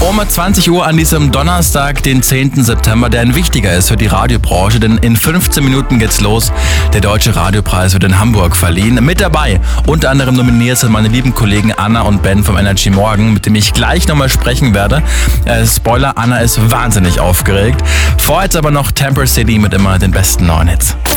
Um 20 Uhr an diesem Donnerstag, den 10. September, der ein wichtiger ist für die Radiobranche, denn in 15 Minuten geht's los. Der Deutsche Radiopreis wird in Hamburg verliehen. Mit dabei unter anderem nominiert sind meine lieben Kollegen Anna und Ben vom Energy Morgen, mit dem ich gleich nochmal sprechen werde. Spoiler, Anna ist wahnsinnig aufgeregt. Vorher jetzt aber noch Temper City mit immer den besten neuen Hits.